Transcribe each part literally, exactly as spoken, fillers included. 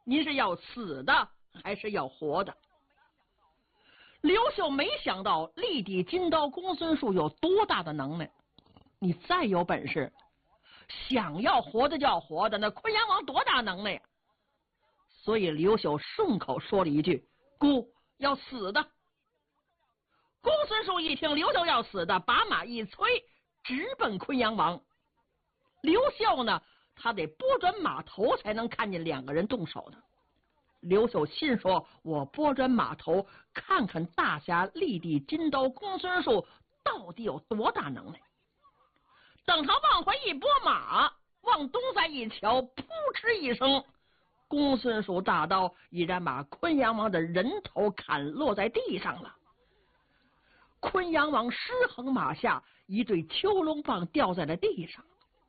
您是要死的还是要活的？刘秀没想到立地金刀公孙述有多大的能耐，你再有本事，想要活的就要活的，那昆阳王多大能耐呀？所以刘秀顺口说了一句：孤要死的。公孙述一听刘秀要死的，把马一催，直奔昆阳王。刘秀呢，他得拨转马头才能看见两个人动手的。刘秀心说，我拨转马头看看大侠立地金刀公孙述到底有多大能耐。等他往回一拨马，往东再一瞧，扑哧一声，公孙述大刀已然把昆阳王的人头砍落在地上了。昆阳王失衡马下，一对秋龙棒掉在了地上。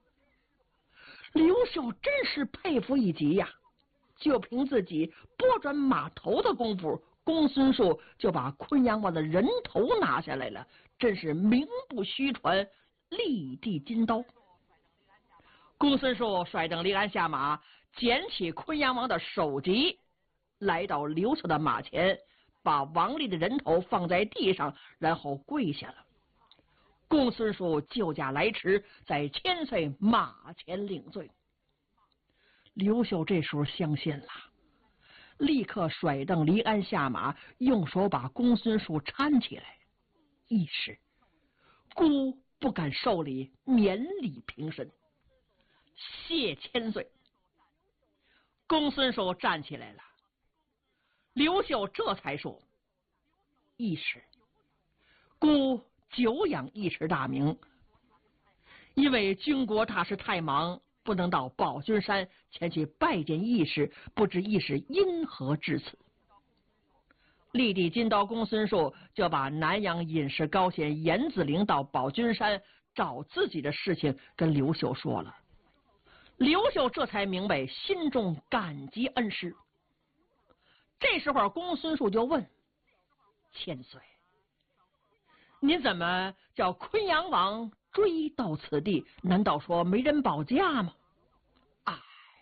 刘秀真是佩服一级呀！就凭自己拨转马头的功夫，公孙述就把昆阳王的人头拿下来了，真是名不虚传，立地金刀。公孙述率等离鞍下马，捡起昆阳王的首级，来到刘秀的马前，把王立的人头放在地上，然后跪下了。公孙述救驾来迟，在千岁马前领罪。刘秀这时候相信了，立刻甩蹬离鞍下马，用手把公孙述搀起来，一时孤不敢受礼，免礼平身，谢千岁。公孙述站起来了，刘秀这才说：义士，孤久仰义士大名，因为军国大事太忙，不能到宝君山前去拜见义士，不知义士因何至此。立地金刀公孙述就把南阳隐士高贤严子陵到宝君山找自己的事情跟刘秀说了。刘秀这才明白，心中感激恩师。这时候公孙述就问：千岁，你怎么叫昆阳王追到此地？难道说没人保驾吗？哎，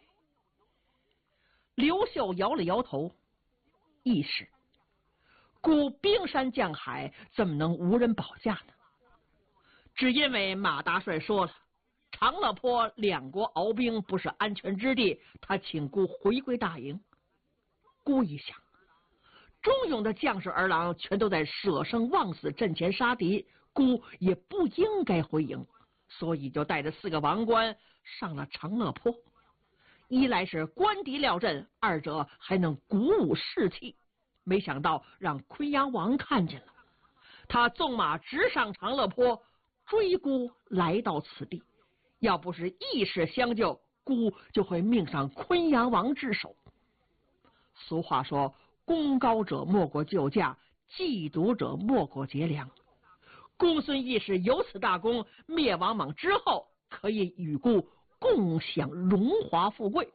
刘秀摇了摇头，义士，故冰山降海，怎么能无人保驾呢？只因为马大帅说了，长乐坡两国鏖兵不是安全之地，他请孤回归大营。孤一想，忠勇的将士儿郎全都在舍生忘死阵前杀敌，孤也不应该回营，所以就带着四个王官上了长乐坡。一来是官敌料阵，二者还能鼓舞士气。没想到让昆阳王看见了，他纵马直上长乐坡，追孤来到此地。要不是义士相救，孤就会命丧昆阳王之手。俗话说，功高者莫过救驾，嫉妒者莫过劫粮。公孙义士有此大功，灭王莽之后，可以与孤共享荣华富贵。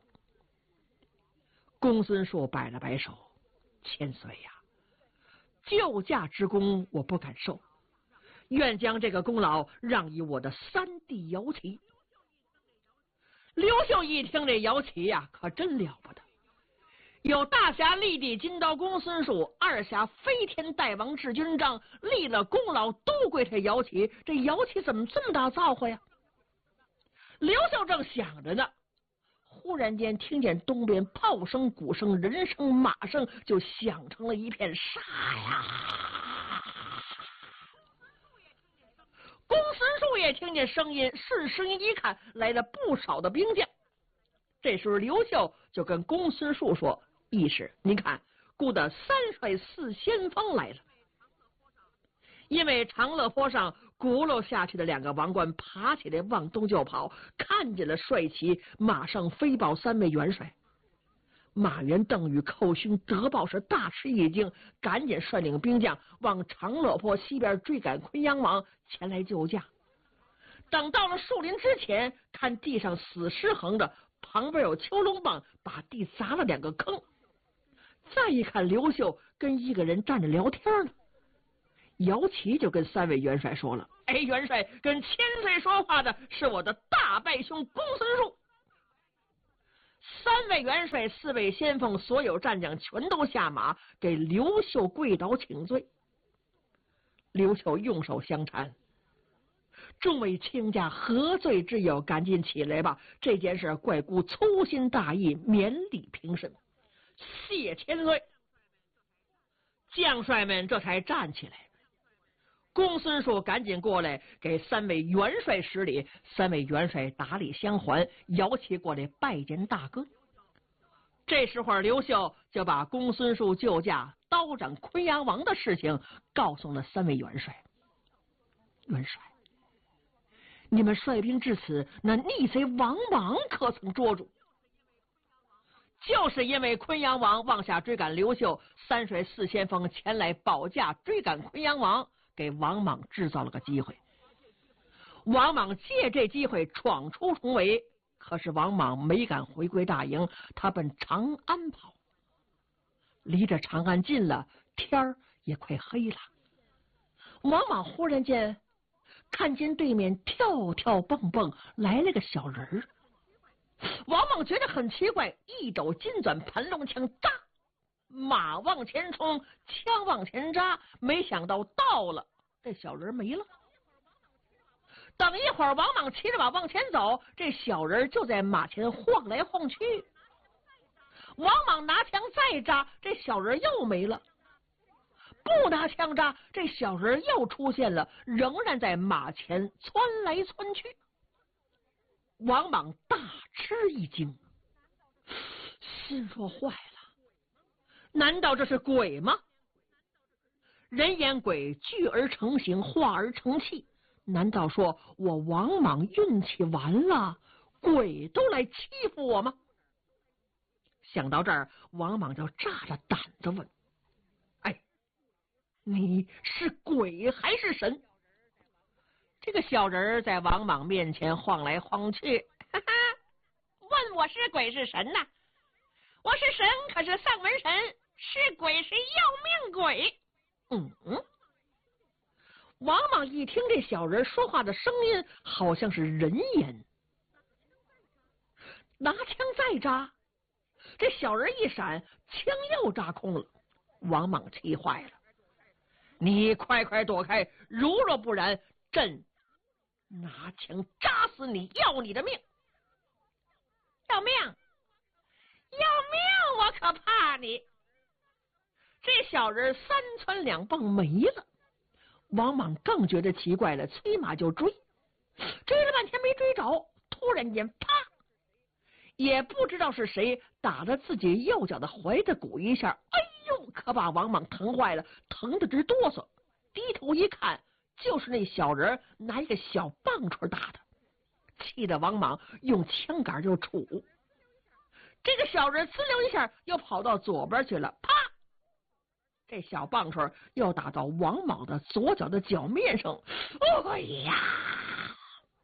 公孙述摆了摆手：千岁呀，救驾之功我不敢受，愿将这个功劳让与我的三弟姚齐。刘秀一听这姚齐呀，可真了不得，有大侠立地金刀公孙述，二侠飞天大王智军章，立了功劳都归他姚齐。这姚齐怎么这么大造化呀？刘秀正想着呢，忽然间听见东边炮声、鼓声、人声、马声，就响成了一片杀呀！公孙述也听见声音，顺声音一看，来了不少的兵将。这时候刘秀就跟公孙述说：义士，您看，孤的三帅四先锋来了。因为长乐坡上轱辘下去的两个王官爬起来往东就跑，看见了帅旗，马上飞报三位元帅。马援、邓禹、寇勋、德报是大吃一惊，赶紧率领兵将往长乐坡西边追赶昆阳王前来救驾。等到了树林之前，看地上死尸横着，旁边有秋龙棒，把地砸了两个坑。再一看，刘秀跟一个人站着聊天呢。姚齐就跟三位元帅说了：哎，元帅，跟千岁说话的是我的大拜兄公孙述。 三位元帅、四位先锋，所有战将全都下马，给刘秀跪倒请罪。刘秀用手相搀，众位卿家何罪之有？赶紧起来吧！这件事怪姑粗心大意，免礼平身，谢千岁。将帅们这才站起来。公孙述赶紧过来给三位元帅施礼，三位元帅打礼相还，摇旗过来拜见大哥。这时候刘秀就把公孙述救驾刀斩昆阳王的事情告诉了三位元帅。元帅，你们率兵至此，那逆贼王莽可曾捉住？就是因为昆阳王妄下追赶刘秀，三帅四先锋前来保驾追赶昆阳王，给王莽制造了个机会。王莽借这机会闯出重围，可是王莽没敢回归大营，他奔长安跑。离着长安近了，天儿也快黑了。王莽忽然间看见对面跳跳蹦蹦来了个小人儿，王莽觉得很奇怪，一抖金转盘龙枪，扎，马往前冲，枪往前扎，没想到到了，这小人没了。等一会儿，王莽骑着马往前走，这小人就在马前晃来晃去。王莽拿枪再扎，这小人又没了。不拿枪扎，这小人又出现了，仍然在马前窜来窜去。王莽大吃一惊，心说坏了，难道这是鬼吗？人言鬼聚而成形，化而成器，难道说我王莽运气完了，鬼都来欺负我吗？想到这儿，王莽就炸着胆子问：哎，你是鬼还是神？这个小人在王莽面前晃来晃去，哈哈，问我是鬼是神呐？我是神，可是丧门神；是鬼是要命鬼。嗯嗯。王莽一听这小人说话的声音，好像是人言。拿枪再扎，这小人一闪，枪又扎空了。王莽气坏了，你快快躲开，如若不然，朕拿枪扎死你，要你的命！要命！要命！我可怕你！这小人三窜两蹦没了。王莽更觉得奇怪了，催马就追，追了半天没追着，突然间啪，也不知道是谁打了自己右脚的踝子骨一下，哎呦，可把王莽疼坏了，疼得直哆嗦。低头一看，就是那小人拿一个小棒槌打的，气得王莽用枪杆就杵。这个小人滋溜一下又跑到左边去了，啪，这小棒槌又打到王莽的左脚的脚面上，哎呀，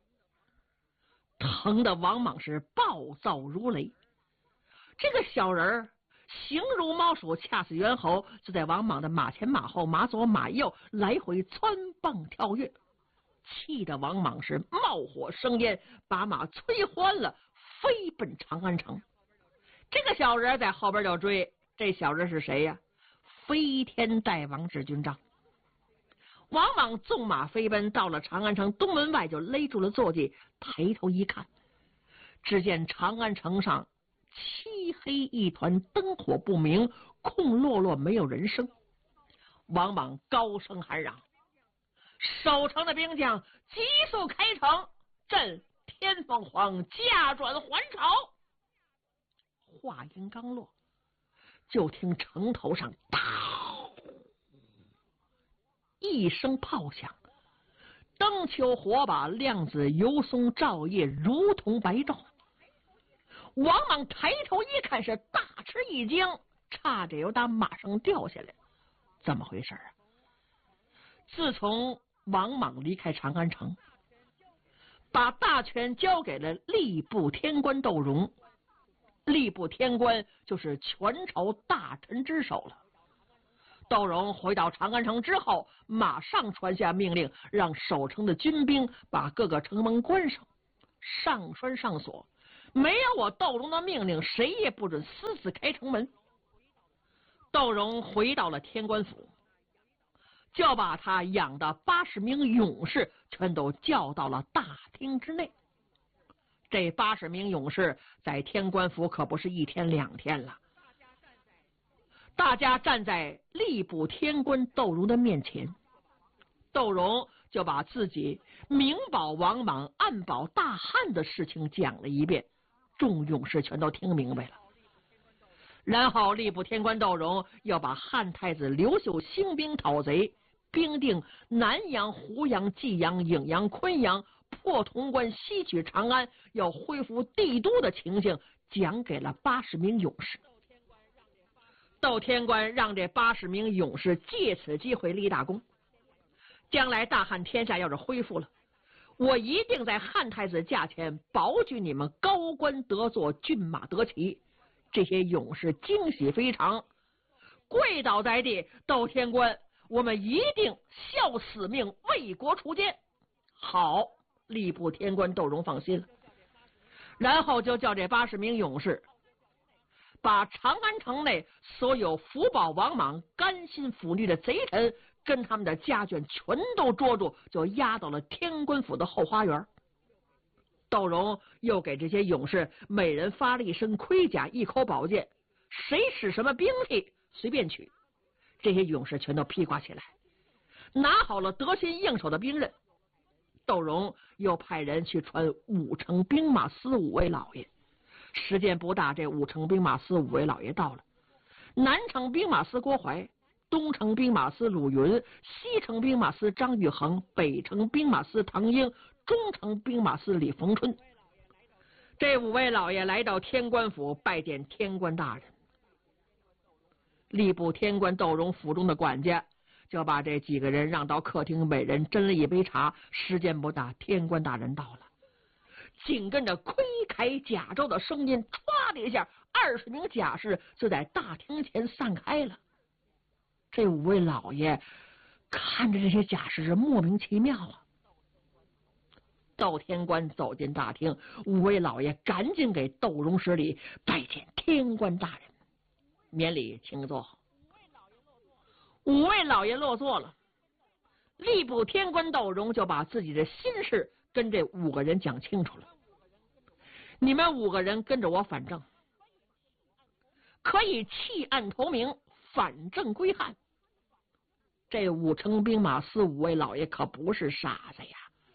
疼得王莽是暴躁如雷。这个小人形如猫鼠，恰似猿猴，就在王莽的马前马后马左马右来回窜蹦跳跃，气得王莽是冒火生烟，把马催欢了，飞奔长安城。这个小人在后边就追，这小人是谁呀？飞天大王智军帐。王莽纵马飞奔，到了长安城东门外，就勒住了坐骑，抬头一看，只见长安城上漆黑一团，灯火不明，空落落，没有人声。王莽高声喊嚷：守城的兵将急速开城，朕天凤凰驾转还朝。话音刚落，就听城头上当一声炮响，灯球火把，亮子油松照夜，如同白昼。王莽抬头一看，是大吃一惊，差点由打马上掉下来。怎么回事啊？自从王莽离开长安城，把大权交给了吏部天官窦融，吏部天官就是全朝大臣之首了。窦融回到长安城之后，马上传下命令，让守城的军兵把各个城门关上，上栓上锁， 没有我窦融的命令，谁也不准私自开城门。窦融回到了天官府，就把他养的八十名勇士全都叫到了大厅之内。这八十名勇士在天官府可不是一天两天了，大家站在吏部天官窦融的面前，窦融就把自己明保王莽、暗保大汉的事情讲了一遍，众勇士全都听明白了。然后吏部天官窦融要把汉太子刘秀兴兵讨贼，兵定南阳、湖阳、济阳、颍阳、昆阳，破潼关，西取长安，要恢复帝都的情形讲给了八十名勇士。窦天官让这八十名勇士借此机会立大功，将来大汉天下要是恢复了，我一定在汉太子驾前保举你们高官得坐，骏马得骑。这些勇士惊喜非常，跪倒在地，窦天官，我们一定效死命，为国除奸。好，吏部天官窦融放心了，然后就叫这八十名勇士把长安城内所有福保王莽、甘心抚逆的贼臣跟他们的家眷全都捉住，就押到了天官府的后花园。窦融又给这些勇士每人发了一身盔甲，一口宝剑，谁使什么兵器随便取。这些勇士全都披挂起来，拿好了得心应手的兵刃。窦融又派人去传五城兵马司五位老爷，时间不大，这五城兵马司五位老爷到了。南城兵马司郭淮，东城兵马司鲁云，西城兵马司张玉衡，北城兵马司唐英，中城兵马司李逢春。这五位老爷来到天官府拜见天官大人。吏部天官窦融府中的管家就把这几个人让到客厅，每人斟了一杯茶。时间不大，天官大人到了，紧跟着盔铠甲胄的声音，唰的一下，二十名甲士就在大厅前散开了。这五位老爷看着这些甲士是莫名其妙啊。窦天官走进大厅，五位老爷赶紧给窦融施礼，拜见天官大人，免礼，请坐。五位老爷落座了，吏部天官窦融就把自己的心事跟这五个人讲清楚了。你们五个人跟着我反正，可以弃暗投明，反正归汉。这五城兵马司五位老爷可不是傻子呀。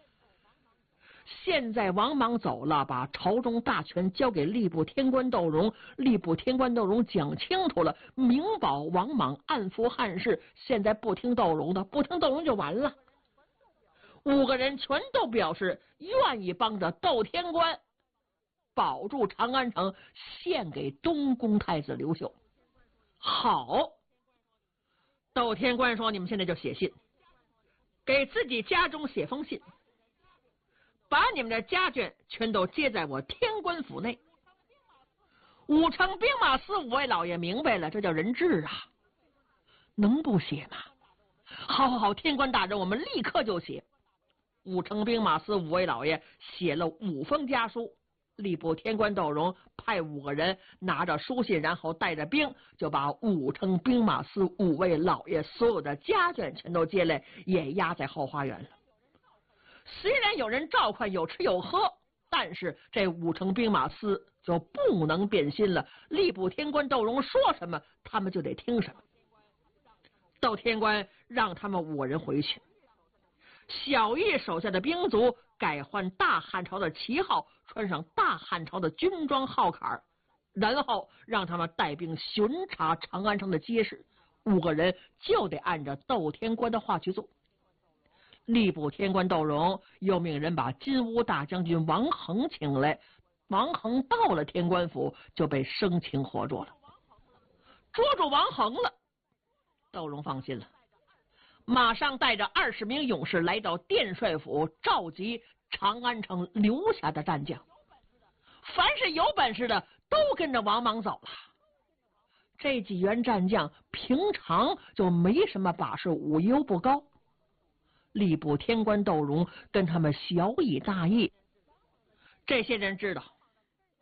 现在王莽走了，把朝中大权交给吏部天官窦融，吏部天官窦融讲清楚了，明保王莽，暗扶汉室。现在不听窦融的，不听窦融就完了。五个人全都表示愿意帮着窦天官保住长安城，献给东宫太子刘秀。好，窦天官说：“你们现在就写信，给自己家中写封信，把你们的家眷全都接在我天官府内。”五城兵马司五位老爷明白了，这叫人质啊，能不写吗？好好好，天官大人，我们立刻就写。五城兵马司五位老爷写了五封家书，吏部天官窦融派五个人拿着书信，然后带着兵，就把五城兵马司五位老爷所有的家眷全都接来，也押在后花园了。虽然有人照看，有吃有喝，但是这五城兵马司就不能变心了。吏部天官窦融说什么，他们就得听什么。窦天官让他们五个人回去，小玉手下的兵卒改换大汉朝的旗号，穿上大汉朝的军装号坎，然后让他们带兵巡查长安城的街市。五个人就得按照窦天官的话去做。吏部天官窦融又命人把金乌大将军王衡请来，王衡到了天官府就被生擒活捉了。捉住王衡了，窦融放心了，马上带着二十名勇士来到殿帅府，召集长安城留下的战将，凡是有本事的都跟着王莽走了。这几员战将平常就没什么把式，武艺又不高，吏部天官窦融跟他们小以大义。这些人知道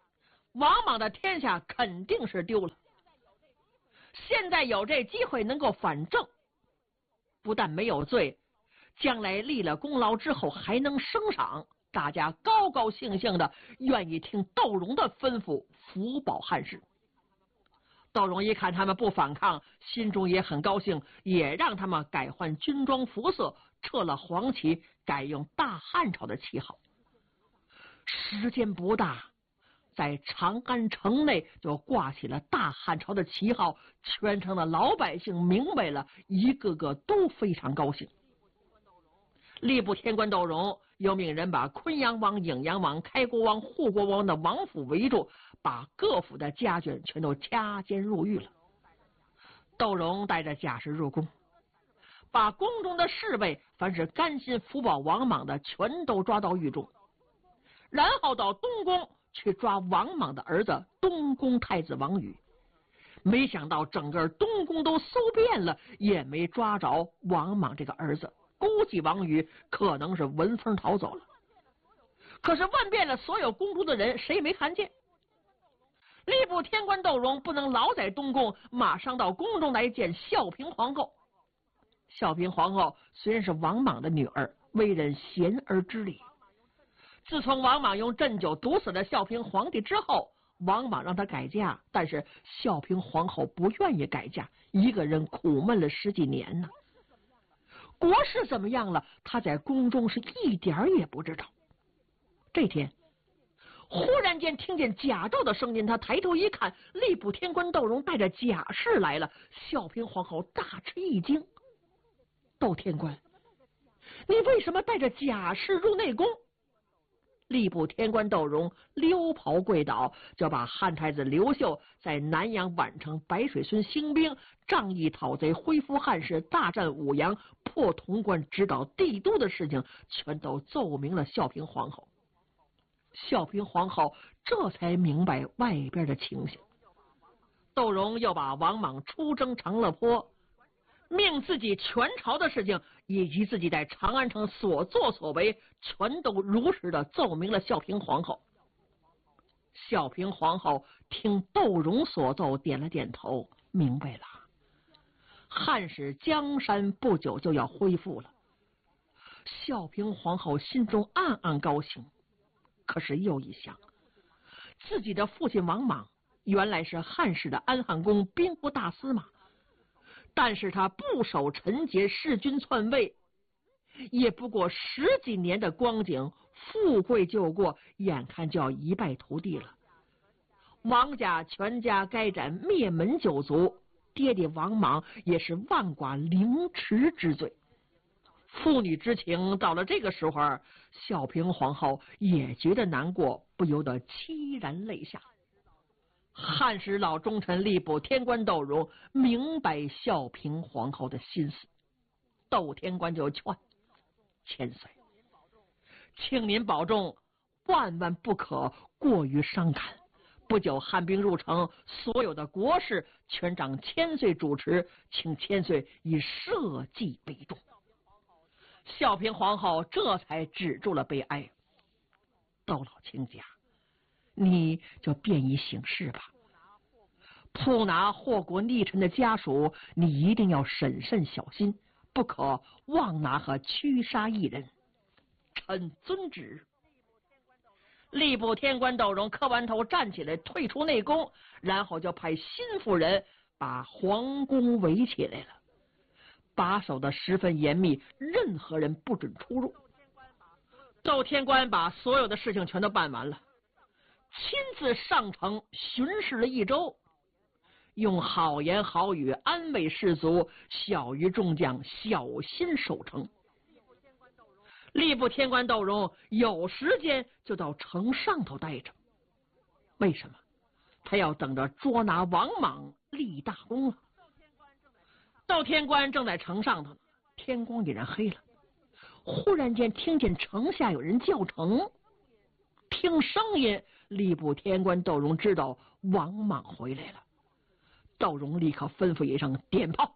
王莽的天下肯定是丢了。现在有这机会能够反正，不但没有罪，将来立了功劳之后还能升赏，大家高高兴兴的愿意听窦融的吩咐，福保汉室。窦融一看他们不反抗，心中也很高兴，也让他们改换军装服色，撤了黄旗，改用大汉朝的旗号。时间不大，在长安城内就挂起了大汉朝的旗号，全城的老百姓明白了，一个个都非常高兴。吏部天官窦融又命人把昆阳王、颍阳王、开国王、护国王的王府围住，把各府的家眷全都掐监入狱了。窦融带着甲士入宫，把宫中的侍卫凡是甘心福保王莽的全都抓到狱中，然后到东宫去抓王莽的儿子东宫太子王宇。没想到整个东宫都搜遍了，也没抓着王莽这个儿子，估计王宇可能是闻风逃走了。可是问遍了所有宫中的人，谁也没看见。吏部天官窦融不能老在东宫，马上到宫中来见孝平皇后。孝平皇后虽然是王莽的女儿，为人贤而知礼。自从王莽用鸩酒毒死了孝平皇帝之后，王莽让他改嫁，但是孝平皇后不愿意改嫁，一个人苦闷了十几年呢。国事怎么样了，他在宫中是一点也不知道。这天忽然间听见贾胄的声音，他抬头一看，吏部天官窦融带着甲士来了。孝平皇后大吃一惊：窦天官，你为什么带着甲士入内宫？吏部天官窦融溜袍跪倒，就把汉太子刘秀在南阳宛城白水村兴兵，仗义讨贼，恢复汉室，大战武阳，破潼关，直捣帝都的事情，全都奏明了孝平皇后。孝平皇后这才明白外边的情形。窦融又把王莽出征长乐坡，命自己全朝的事情以及自己在长安城所作所为，全都如实的奏明了孝平皇后。孝平皇后听窦融所奏，点了点头，明白了。汉室江山不久就要恢复了。孝平皇后心中暗暗高兴，可是又一想，自己的父亲王莽原来是汉室的安汉宫兵部大司马，但是他不守臣节，弑君篡位，也不过十几年的光景，富贵就过，眼看就要一败涂地了。王家全家该斩，灭门九族，爹爹王莽也是万寡凌迟之罪。父女之情到了这个时候，孝平皇后也觉得难过，不由得凄然泪下。汉室老忠臣吏部天官窦融明白孝平皇后的心思，窦天官就劝：千岁，请您保重，万万不可过于伤感。不久汉兵入城，所有的国事全掌千岁主持，请千岁以社稷为重。孝平皇后这才止住了悲哀。窦老卿家，你就便衣行事吧。捕拿祸国逆臣的家属，你一定要审慎小心，不可妄拿和驱杀一人。臣遵旨。吏部天官窦融磕完头站起来，退出内宫，然后就派心腹人把皇宫围起来了，把守的十分严密，任何人不准出入。窦天官把所有的事情全都办完了，亲自上城巡视了一周，用好言好语安慰士卒，小于众将小心守城。吏部天官窦融有时间就到城上头待着，为什么？他要等着捉拿王莽立大功啊！窦天官正在城上头，天光已然黑了。忽然间听见城下有人叫城，听声音，吏部天官窦融知道王莽回来了。窦融立刻吩咐一声：点炮！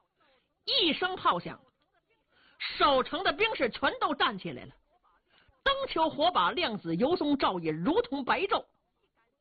一声炮响，守城的兵士全都站起来了。窦秋火把，亮子游松照也如同白昼。